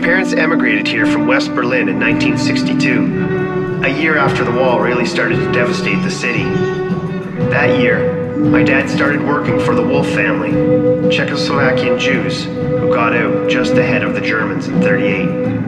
parents emigrated here from West Berlin in 1962, a year after the wall really started to devastate the city. That year, my dad started working for the Wolf family, Czechoslovakian Jews who got out just ahead of the Germans in '38.